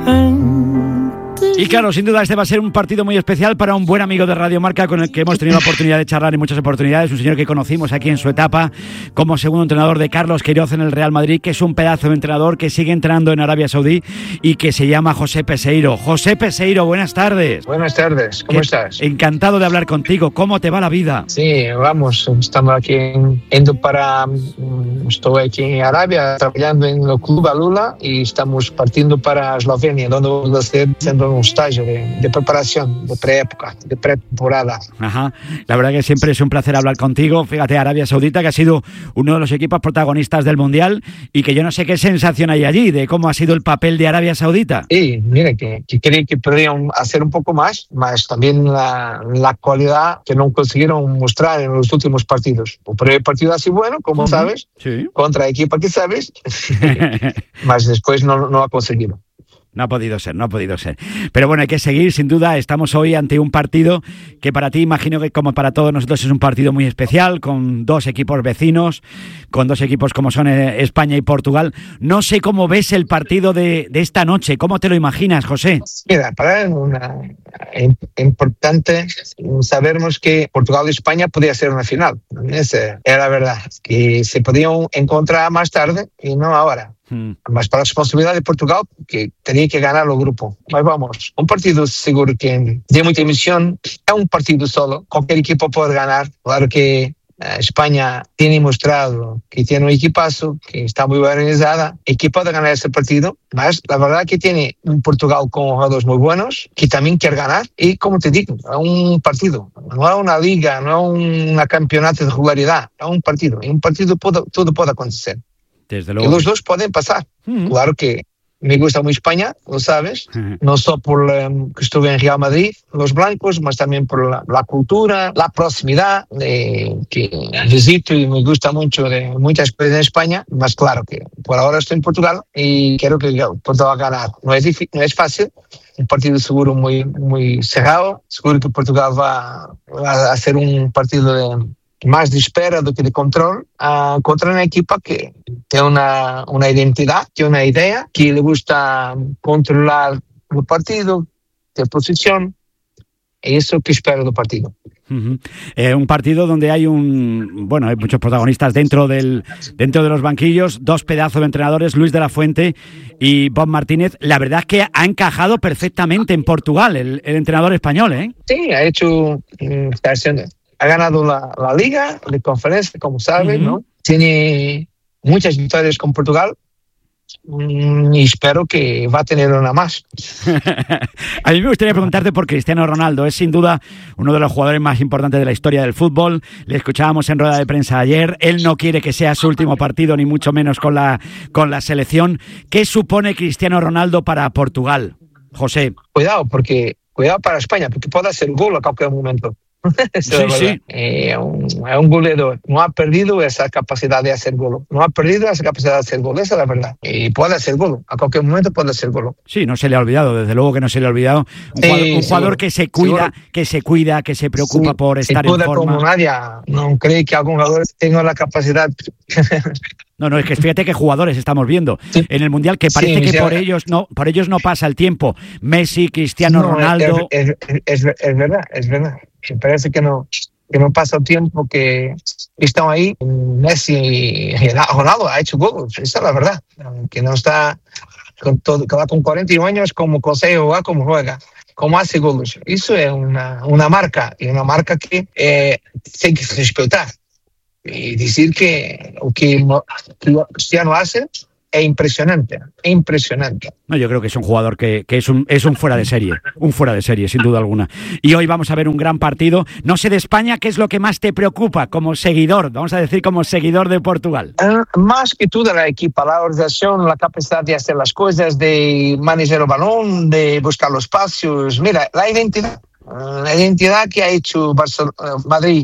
Y claro, sin duda este va a ser un partido muy especial para un buen amigo de Radio Marca con el que hemos tenido la oportunidad de charlar en muchas oportunidades, un señor que conocimos aquí en su etapa como segundo entrenador de Carlos Queiroz en el Real Madrid, que es un pedazo de entrenador que sigue entrenando en Arabia Saudí y que se llama José Peseiro. José Peseiro, buenas tardes. Buenas tardes, ¿cómo estás? Encantado de hablar contigo, ¿cómo te va la vida? Sí, vamos, estamos aquí estoy aquí en Arabia trabajando en el Club Alula y estamos partiendo para Eslovenia, donde vamos a hacer un estágio de preparación, de preépoca, de pretemporada. Ajá, la verdad que siempre es un placer hablar contigo. Fíjate, Arabia Saudita, que ha sido uno de los equipos protagonistas del Mundial y que yo no sé qué sensación hay allí de cómo ha sido el papel de Arabia Saudita. Sí, mira, que creí que podrían hacer un poco más también la cualidad que no consiguieron mostrar en los últimos partidos. El primer partido así bueno, como sabes, sí, contra equipo que sabes, más después no ha conseguido. No ha podido ser. Pero bueno, hay que seguir, sin duda. Estamos hoy ante un partido que para ti, imagino que como para todos nosotros, es un partido muy especial, con dos equipos vecinos, con dos equipos como son España y Portugal. No sé cómo ves el partido de esta noche. ¿Cómo te lo imaginas, José? Mira, para es importante sabermos que Portugal y España podía ser una final. Esa era la verdad, que se podían encontrar más tarde y no ahora. Mas para la responsabilidad de Portugal, que tenía que ganar el grupo. Mas vamos, un partido seguro que de mucha emoción, es un partido solo, cualquier equipo puede ganar. Claro que España tiene mostrado que tiene un equipazo, que está muy organizada y que puede ganar ese partido, mas la verdad que tiene un Portugal con jugadores muy buenos, que también quiere ganar, y como te digo, es un partido, no es una liga, no es un campeonato de regularidad, es un partido, y un partido todo puede acontecer. Desde luego. Y los dos pueden pasar. Claro que me gusta muy España, lo sabes, no solo por que estuve en Real Madrid, los blancos, mas también por la cultura, la proximidad que visito y me gusta mucho de muchas experiencias en España, más claro que por ahora estoy en Portugal y quiero que Portugal va a ganar. No es fácil, un partido seguro muy, muy cerrado, seguro que Portugal va a hacer un partido más de espera do que de control contra una equipa que tiene una identidad, tiene una idea, que le gusta controlar el partido, de posición, y eso que espero del partido. Un partido donde hay hay muchos protagonistas dentro de los banquillos, dos pedazos de entrenadores, Luis de la Fuente y Bob Martínez. La verdad es que ha encajado perfectamente en Portugal el entrenador español, ¿eh? Sí, ha ganado la Liga de Conferencia, como sabes, ¿no? Tiene muchas victorias con Portugal y espero que va a tener una más. A mí me gustaría preguntarte por Cristiano Ronaldo. Es sin duda uno de los jugadores más importantes de la historia del fútbol. Le escuchábamos en rueda de prensa ayer. Él no quiere que sea su último partido, ni mucho menos con la selección. ¿Qué supone Cristiano Ronaldo para Portugal, José? Cuidado para España, porque puede hacer gol a cualquier momento. Sí. Es un goleador, no ha perdido esa capacidad de hacer gol, esa es la verdad, y puede hacer gol, a cualquier momento puede hacer gol. Sí, no se le ha olvidado, desde luego que no se le ha olvidado. Un jugador que se cuida, que se preocupa por estar en forma. Como nadie, no cree que algún jugador tenga la capacidad. No, es que fíjate qué jugadores estamos viendo en el Mundial, que parece que por ellos no pasa el tiempo. Messi, Cristiano Ronaldo. Es verdad. Me parece que no pasa el tiempo que están ahí. Messi y Ronaldo ha hecho goles, esa es la verdad. Que no está que va con 41 años, como consegue jugar, como juega, como hace goles. Eso es una marca, y una marca que hay que respetar. Y decir que lo que Cristiano hace es impresionante. No, yo creo que es un jugador que es un fuera de serie, sin duda alguna. Y hoy vamos a ver un gran partido. No sé de España, ¿qué es lo que más te preocupa como seguidor? Vamos a decir como seguidor de Portugal. Más que todo la equipa, la organización, la capacidad de hacer las cosas, de manejar el balón, de buscar los espacios. Mira, la identidad que ha hecho Madrid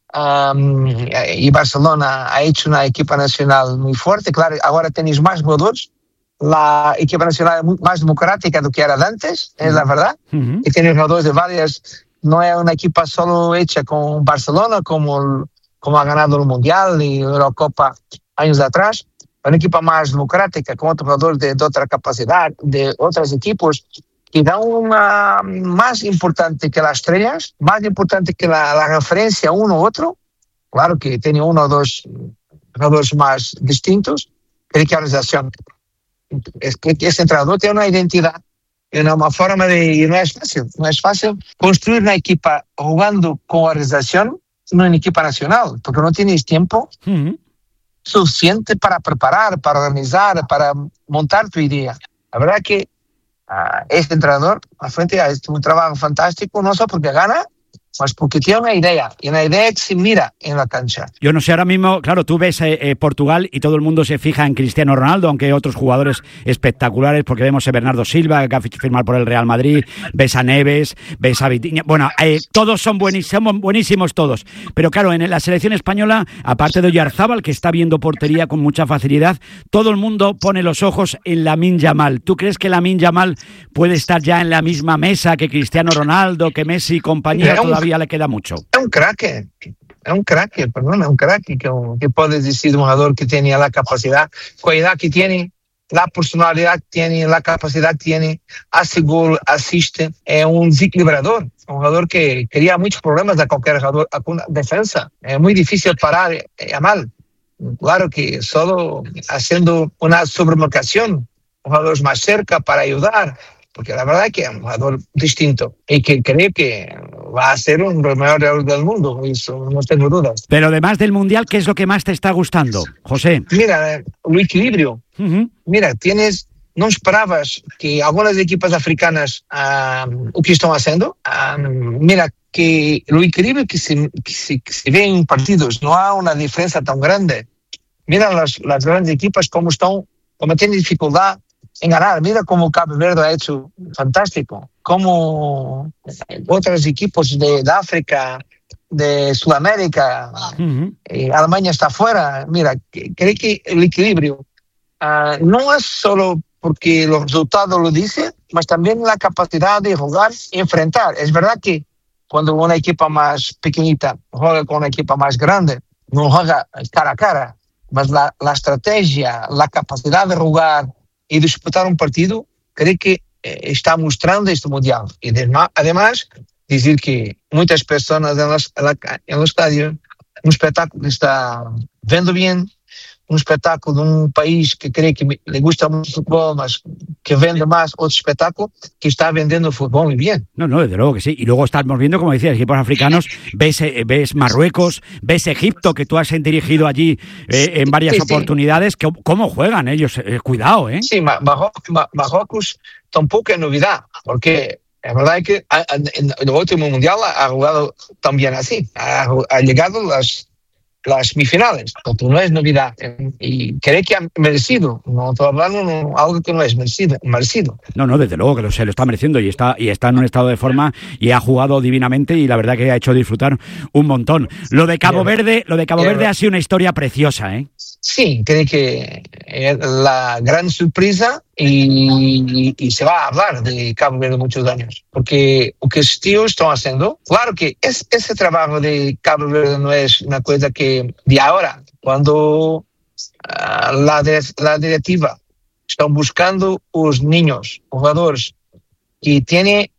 y Barcelona ha hecho una equipa nacional muy fuerte. Claro, ahora tenéis más jugadores, la equipa nacional es más democrática do que era antes, es la verdad, y tiene jugadores de varias, no es una equipa solo hecha con Barcelona como ha ganado el Mundial y la Eurocopa años atrás. una equipa más democrática, con otros jugadores de otra capacidad, de otros equipos, que dan una más importante que las estrellas, más importante que la referencia uno u otro. Claro que tiene uno o dos jugadores más distintos, pero que la organización, es que ese entrenador tiene una identidad y una forma de, y no es fácil construir una equipa jugando con organización, no una equipa nacional, porque no tienes tiempo suficiente para preparar, para organizar, para montar tu idea. La verdad que este entrenador al frente ha hecho un trabajo fantástico, no solo porque gana, pues porque tiene una idea, y una idea que se mira en la cancha. Yo no sé, ahora mismo, claro, tú ves Portugal y todo el mundo se fija en Cristiano Ronaldo, aunque hay otros jugadores espectaculares, porque vemos a Bernardo Silva, que ha firmado por el Real Madrid, ves a Neves, ves a Vitinha, bueno, todos son buenísimos todos, pero claro, en la selección española, aparte de Oyarzábal, que está viendo portería con mucha facilidad, todo el mundo pone los ojos en Lamine Yamal. ¿Tú crees que Lamine Yamal puede estar ya en la misma mesa que Cristiano Ronaldo, que Messi y compañía? Todavía le queda mucho. Es un crack, que puedes decir un jugador que tiene la capacidad, con la edad que tiene, la personalidad que tiene, la capacidad que tiene, hace gol, asiste, es un desequilibrador, un jugador que crea muchos problemas a cualquier jugador, a una defensa. Es muy difícil parar a mal. Claro que solo haciendo una sobremarcación, jugadores más cerca para ayudar, porque la verdad es que es un jugador distinto y que creo que va a ser uno de los mejores del mundo, eso no tengo dudas. Pero además del Mundial, ¿qué es lo que más te está gustando, José? Mira, el equilibrio. Mira, no esperabas que algunas equipas africanas o que están haciendo, mira, que el equilibrio que se ve en partidos, no hay una diferencia tan grande. Mira las grandes equipas cómo tienen dificultad en ganar. Mira cómo Cabo Verde ha hecho fantástico, como otros equipos de África, de Sudamérica, Alemania está fuera. Mira, creo que el equilibrio no es solo porque los resultados lo dicen, mas también la capacidad de jugar y enfrentar. Es verdad que cuando una equipa más pequeñita juega con una equipa más grande, no juega cara a cara, mas la estrategia, la capacidad de jugar y disputar un partido, creo que está mostrando este Mundial. Y además, decir que muchas personas en el estadio, un espectáculo que está viendo bien, un espectáculo de un país que cree que le gusta mucho el fútbol, mas que vende más otro espectáculo, que está vendiendo fútbol muy bien. No, desde luego que sí. Y luego estamos viendo, como decías, equipos africanos, ves Marruecos, ves Egipto, que tú has dirigido allí en varias oportunidades. ¿Cómo juegan ellos? Cuidado, ¿eh? Sí, Marruecos tampoco es novedad, porque es verdad que en el último Mundial ha jugado también así, ha llegado las semifinales, porque no es novedad, y creo que ha merecido, no estoy hablando de algo que no es merecido. No, desde luego que se lo está mereciendo y está en un estado de forma y ha jugado divinamente y la verdad que ha hecho disfrutar un montón. Lo de Cabo Verde ha sido una historia preciosa, ¿eh? Sí, creo que es la gran sorpresa y se va a hablar de Cabo Verde muchos años, porque lo que estos tíos están haciendo, claro que ese trabajo de Cabo Verde no es una cosa que de ahora, cuando la directiva están buscando los niños, jugadores que tienen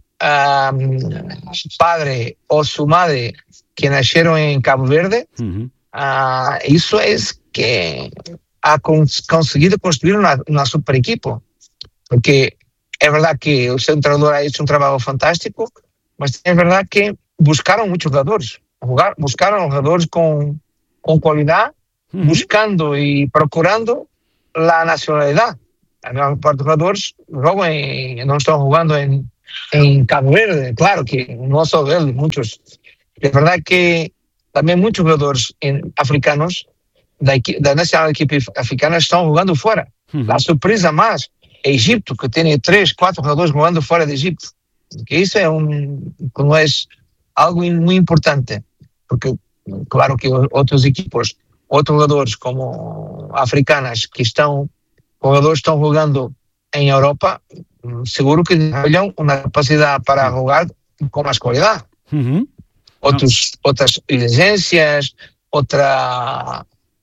su padre o su madre que nacieron en Cabo Verde, eso es que ha conseguido construir una super equipo, porque es verdad que el entrenador ha hecho un trabajo fantástico, pero es verdad que buscaron muchos jugadores, buscaron jugadores con cualidad, buscando y procurando la nacionalidad. Los jugadores no están jugando en Cabo Verde, claro que no solo él, muchos. Es verdad que también muchos jugadores africanos de la nacional equipe africana están jugando fuera. La sorpresa más, Egipto, que tiene 3, 4 jugadores jugando fuera de Egipto. Que eso es algo muy importante, porque claro que otros equipos, otros jugadores como africanos jugadores están jugando en Europa, seguro que tienen una capacidad para jugar con más calidad. Otras exigencias, otra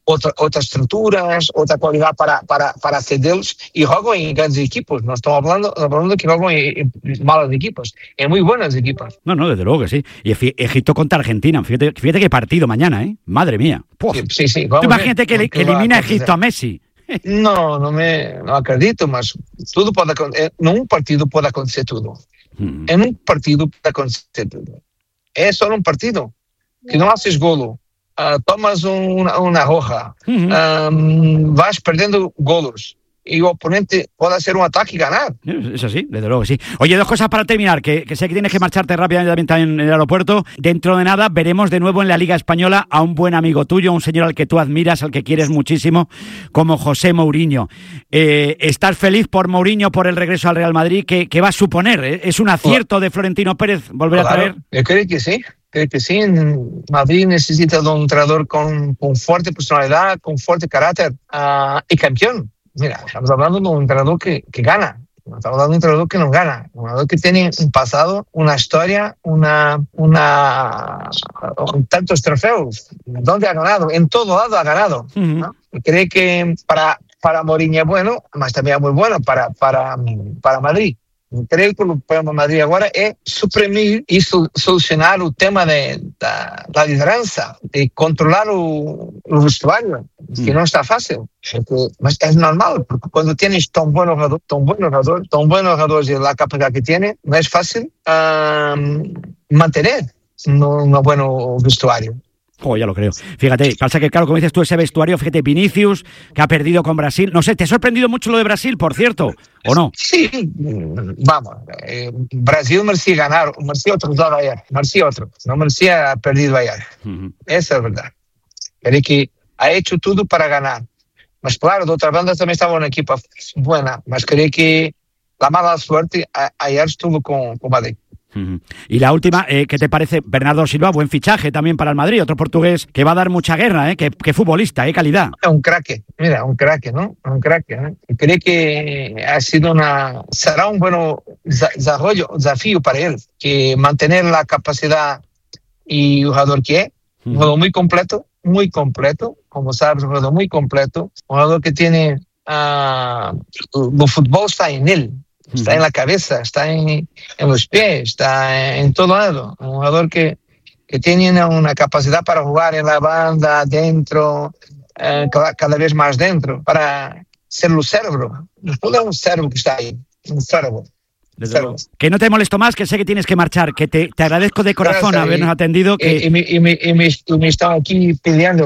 otras estructuras, otra cualidad para cederlos y juegan en grandes equipos. No estamos hablando que juegan en malos equipos, en muy buenos equipos. No, desde luego que sí. Y Egipto contra Argentina, fíjate qué partido mañana, ¿eh? Madre mía. Sí. Imagínate que elimina a Egipto a Messi. No acredito, mas tudo pode acontecer. Num partido pode acontecer tudo. En um partido pode acontecer tudo. É só um partido que não haces golo, tomas uma roja, vas perdendo golos y el oponente puede hacer un ataque y ganar. Eso sí, desde luego que sí. Oye, 2 cosas para terminar, que sé que tienes que marcharte rápidamente en el aeropuerto. Dentro de nada veremos de nuevo en la Liga Española a un buen amigo tuyo, un señor al que tú admiras, al que quieres muchísimo, como José Mourinho. ¿Estás feliz por Mourinho, por el regreso al Real Madrid? ¿Qué va a suponer? ¿Es un acierto de Florentino Pérez volver a traer? Yo creo que sí. Creo que sí. Madrid necesita de un entrenador con fuerte personalidad, con fuerte carácter y campeón. Mira, estamos hablando de un entrenador que gana. No estamos hablando de un entrenador que no gana. Un entrenador que tiene un pasado, una historia, tantos trofeos. ¿Dónde ha ganado? En todo lado ha ganado. ¿No? Y creo que para Mourinho es bueno, pero también es muy bueno para Madrid. Creo que el problema de Madrid ahora es suprimir y solucionar el tema de la lideranza, de controlar el vestuario, que no está fácil. Mas es normal, porque cuando tienes tan buenos jugadores y la capacidad que tiene, no es fácil mantener un buen vestuario. Ya lo creo. Fíjate, pasa que claro, como dices tú, ese vestuario, fíjate, Vinicius, que ha perdido con Brasil. No sé, ¿te ha sorprendido mucho lo de Brasil, por cierto, o no? Sí, vamos, Brasil merecía ganar, merecía otro lado ayer, no merecía perdido ayer. Esa es verdad. Pero que ha hecho todo para ganar. Mas claro, de otra banda también estaba una equipa buena, mas creo que la mala suerte ayer estuvo con Madrid. Y la última, ¿qué te parece? Bernardo Silva, buen fichaje también para el Madrid, otro portugués que va a dar mucha guerra, que futbolista, calidad. Un crack, mira, un crack, ¿no? Un crack, ¿eh? Creo que será un buen desafío para él, que mantener la capacidad y el jugador que es, un jugador muy completo, como sabes, un jugador muy completo, un jugador que tiene, el fútbol está en él. Está en la cabeza, está en los pies, está en todo lado. Un jugador que tiene una capacidad para jugar en la banda, dentro, cada vez más dentro, para ser el cerebro. Todo es un cerebro que está ahí, un cerebro. Que no te molesto más, que sé que tienes que marchar, que te agradezco de corazón. Gracias, habernos atendido. Y me están aquí pidiendo.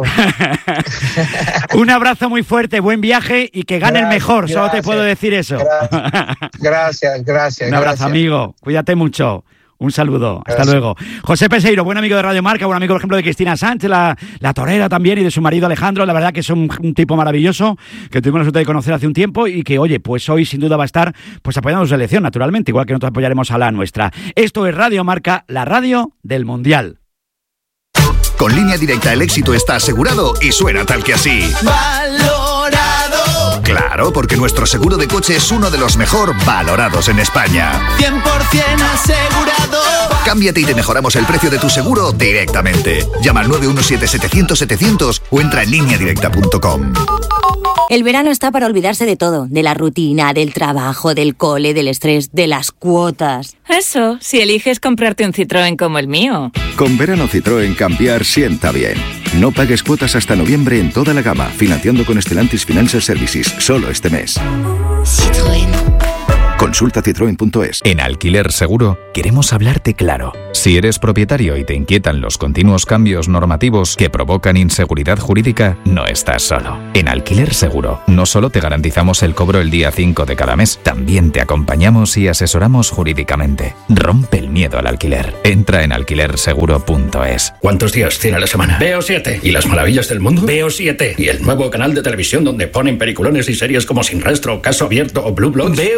Un abrazo muy fuerte, buen viaje y que gane el mejor, solo te puedo decir eso. Gracias. Un abrazo, amigo, cuídate mucho. Un saludo, hasta luego. José Peseiro, buen amigo de Radio Marca, buen amigo, por ejemplo, de Cristina Sánchez, la torera también, y de su marido Alejandro. La verdad que es un tipo maravilloso, que tuvimos la suerte de conocer hace un tiempo y que, oye, pues hoy sin duda va a estar pues apoyando su selección, naturalmente, igual que nosotros apoyaremos a la nuestra. Esto es Radio Marca, la radio del Mundial. Con Línea Directa el éxito está asegurado y suena tal que así. ¡Valorado! Claro, porque nuestro seguro de coche es uno de los mejor valorados en España. 100% asegurado. Cámbiate y te mejoramos el precio de tu seguro directamente. Llama al 917-700-700 o entra en lineadirecta.com. El verano está para olvidarse de todo, de la rutina, del trabajo, del cole, del estrés, de las cuotas. Eso, si eliges comprarte un Citroën como el mío. Con verano Citroën cambiar sienta bien. No pagues cuotas hasta noviembre en toda la gama, financiando con Stellantis Financial Services, solo este mes. Citroën. Consulta citroen.es. En Alquiler Seguro queremos hablarte claro. Si eres propietario y te inquietan los continuos cambios normativos que provocan inseguridad jurídica, no estás solo. En Alquiler Seguro no solo te garantizamos el cobro el día 5 de cada mes, también te acompañamos y asesoramos jurídicamente. Rompe el miedo al alquiler. Entra en alquilerseguro.es. ¿Cuántos días tiene la semana? Veo 7. ¿Y las maravillas del mundo? Veo 7. ¿Y el nuevo canal de televisión donde ponen peliculones y series como Sin Rastro, Caso Abierto o Blue Bloods? Veo 7.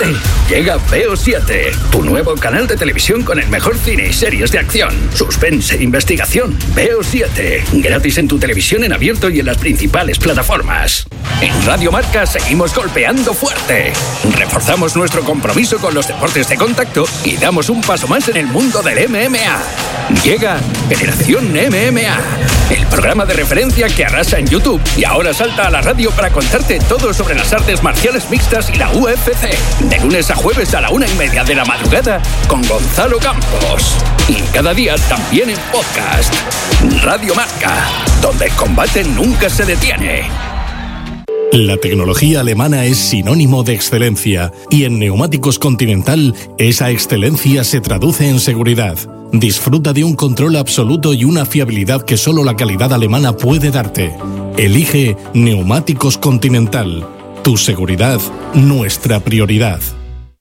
7. Llega Veo 7, tu nuevo canal de televisión con el mejor cine y series de acción, suspense e investigación. Veo 7, gratis en tu televisión en abierto y en las principales plataformas. En Radio Marca seguimos golpeando fuerte. Reforzamos nuestro compromiso con los deportes de contacto y damos un paso más en el mundo del MMA. Llega Generación MMA, el programa de referencia que arrasa en YouTube y ahora salta a la radio para contarte todo sobre las artes marciales mixtas y la UFC. De lunes a jueves a la 1:30 de la madrugada con Gonzalo Campos. Y cada día también en podcast. Radio Marca, donde el combate nunca se detiene. La tecnología alemana es sinónimo de excelencia y en Neumáticos Continental esa excelencia se traduce en seguridad. Disfruta de un control absoluto y una fiabilidad que solo la calidad alemana puede darte. Elige Neumáticos Continental. Tu seguridad, nuestra prioridad.